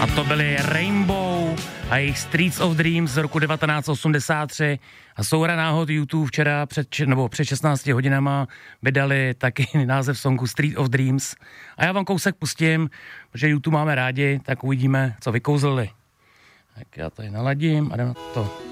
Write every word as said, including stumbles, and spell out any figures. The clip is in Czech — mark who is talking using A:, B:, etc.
A: A to byly Rainbow a jejich Streets of Dreams z roku devatenáct osmdesát tři. A souhra náhod YouTube včera před, nebo před šestnácti hodinama vydali taky název songu Street of Dreams. A já vám kousek pustím, protože YouTube máme rádi, tak uvidíme, co vykouzlili. Tak já tady naladím a jdem na to.